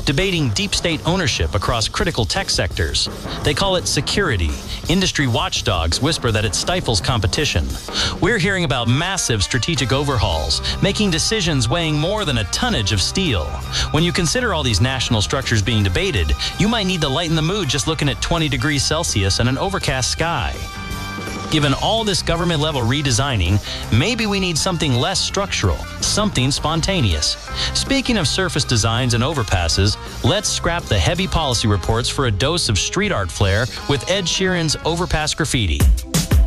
debating deep state ownership across critical tech sectors. They call it security. Industry watchdogs whisper that it stifles competition. We're hearing about massive strategic overhauls, making decisions weighing more than a tonnage of steel. When you consider all these national structures being debated, you might need to lighten the mood just looking at 20 degrees Celsius and an overcast sky. Given all this government-level redesigning, maybe we need something less structural, something spontaneous. Speaking of surface designs and overpasses, let's scrap the heavy policy reports for a dose of street art flair with Ed Sheeran's Overpass Graffiti.